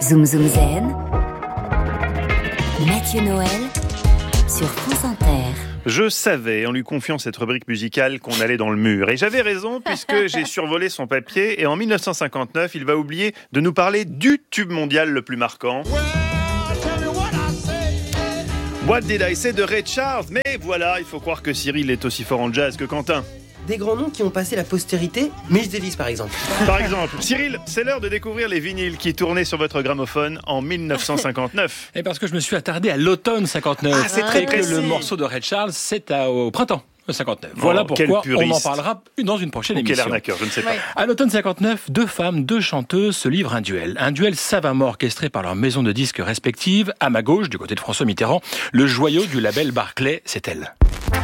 Zoom Zoom Zen, Mathieu Noël sur France Inter. Je savais, en lui confiant cette rubrique musicale, qu'on allait dans le mur. Et j'avais raison, puisque j'ai survolé son papier. Et en 1959, il va oublier de nous parler du tube mondial le plus marquant. What Did I Say de Ray Charles. Mais voilà, il faut croire que Cyril est aussi fort en jazz que Quentin. Des grands noms qui ont passé la postérité, Miles Davis par exemple. Par exemple, Cyril, c'est l'heure de découvrir les vinyles qui tournaient sur votre gramophone en 1959. Et parce que je me suis attardé à l'automne 59. Ah, c'est très et que précis. le morceau de Ray Charles, c'est au printemps 59. Voilà quel pourquoi puriste. on en parlera dans une prochaine Quel émission. arnaqueur, je ne sais pas. À l'automne 59, deux femmes, deux chanteuses se livrent un duel. Un duel savamment orchestré par leurs maisons de disques respectives. À ma gauche, du côté de François Mitterrand, le joyau du label Barclay, c'est elle.